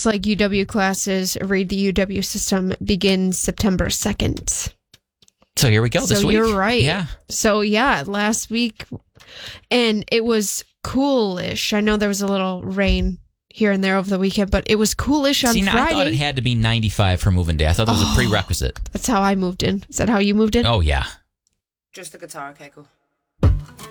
looks like UW classes, read the UW system, begins September 2nd. So here we go this so week. You're right. Yeah. So yeah, last week, and it was coolish. I know there was a little rain here and there over the weekend, but it was coolish on Friday. I thought it had to be 95 for moving day. I thought that was a prerequisite. That's how I moved in. Is that how you moved in? Oh, yeah. Just the guitar, okay, cool.